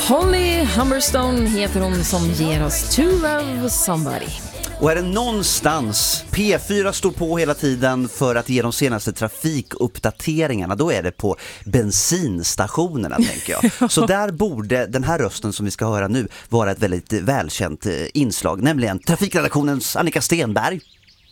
Holly Humberstone heter hon som ger oss To Love Somebody. Och är det någonstans P4 står på hela tiden för att ge de senaste trafikuppdateringarna, då är det på bensinstationerna, tänker jag. Så där borde den här rösten som vi ska höra nu vara ett väldigt välkänt inslag, nämligen trafikredaktionens Annika Stenberg.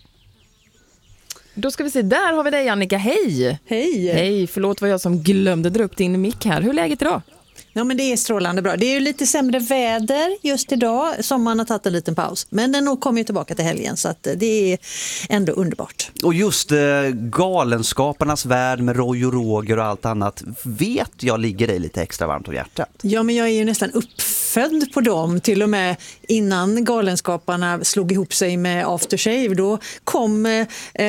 Då ska vi se, där har vi dig Annika, hej! Hej! Hej, förlåt vad jag som glömde dra upp din mick här. Hur är läget idag? Ja, men det är strålande bra. Det är ju lite sämre väder just idag som man har tagit en liten paus. Men den kommer ju tillbaka till helgen så att det är ändå underbart. Och just Galenskaparnas värld med Roy och Roger och allt annat vet jag ligger dig lite extra varmt om hjärtat. Ja, men jag är ju nästan uppfödd på dem. Till och med innan Galenskaparna slog ihop sig med Aftershave, då kom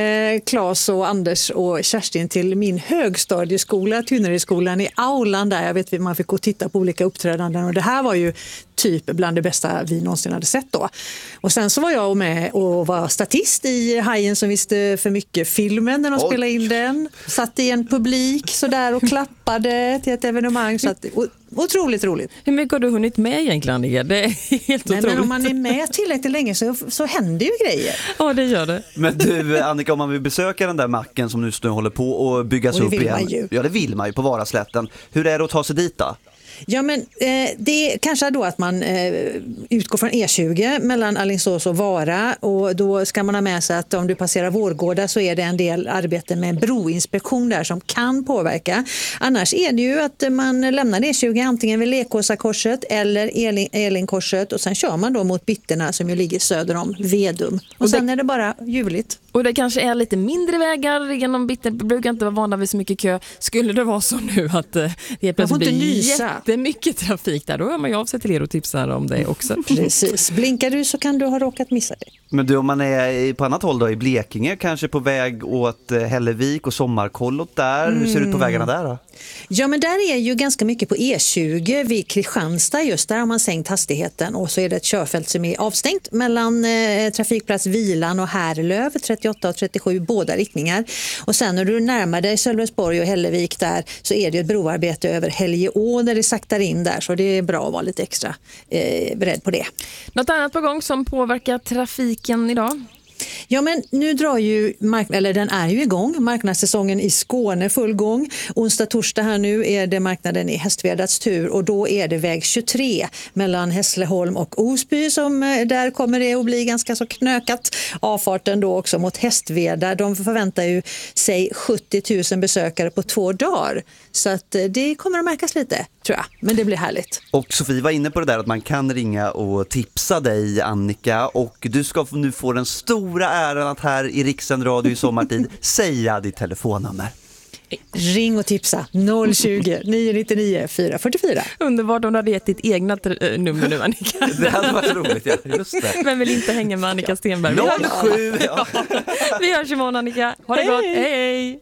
Claes och Anders och Kerstin till min högstadieskola, Tynneredsskolan i aulan där. Jag vet man fick gå och titta på olika uppträdanden och det här var ju typ bland det bästa vi någonsin hade sett då. Och sen så var jag med och var statist i Hajen som visste för mycket filmen när de spelade in den. Satt i en publik så där och klappade till ett evenemang. Så att, otroligt roligt. Hur mycket har du hunnit med egentligen, Annika? Det är helt otroligt. Men om man är med tillräckligt länge så händer ju grejer. Ja, det gör det. Men du Annika, om man vill besöka den där macken som nu håller på att byggas upp igen. Ja, det vill man ju på Varaslätten. Hur är det att ta sig dit då? Ja, men det är kanske då att man utgår från E20 mellan Alingsås och Vara, och då ska man ha med sig att om du passerar Vårgårda så är det en del arbete med broinspektion där som kan påverka. Annars är det ju att man lämnar E20 antingen vid Lekåsakorset eller Elinkorset och sen kör man då mot Bitterna som ju ligger söder om Vedum. Och sen är det bara ljuvligt. Och det kanske är lite mindre vägar genom Bitterna, brukar inte vara vana vid så mycket kö. Skulle det vara så nu att det plötsligt blir det är mycket trafik där, då hör man ju av sig till er och tipsar om det också. Precis. Blinkar du så kan du ha råkat missa det. Men du, om man är på annat håll då, i Blekinge, kanske på väg åt Hällevik och Sommarkollot där, hur ser det ut på vägarna där då? Ja, men där är ju ganska mycket på E20 vid Kristianstad, just där har man sänkt hastigheten och så är det ett körfält som är avstängt mellan trafikplats Vilan och Härlöv, 38 och 37, båda riktningar. Och sen när du närmar dig Sölvesborg och Hällevik där så är det ett broarbete över Helgeå där det saktar in där, så det är bra att vara lite extra beredd på det. Något annat på gång som påverkar trafiken idag? Ja, men nu drar ju den är ju igång, marknadssäsongen i Skåne full gång. Onsdag, torsdag här nu är det marknaden i Hästvedats tur och då är det väg 23 mellan Hässleholm och Osby som där kommer det att bli ganska så knökat. Avfarten då också mot Hästveda, de förväntar ju sig 70 000 besökare på 2 dagar. Så att det kommer att märkas lite, tror jag, men det blir härligt. Och Sofie var inne på det där att man kan ringa och tipsa dig, Annika, och du ska nu få den stora äran att här i Rikssänd Radio i sommartid säga ditt telefonnummer. Ring och tipsa 020 999 444. Underbart om du hade gett ditt egna nummer nu, Annika. Det hade varit roligt, ja. Just det. Vem vill inte hänga med Annika Stenberg? 07, ja. Vi hörs imorgon, Annika. Ha det gott, hej!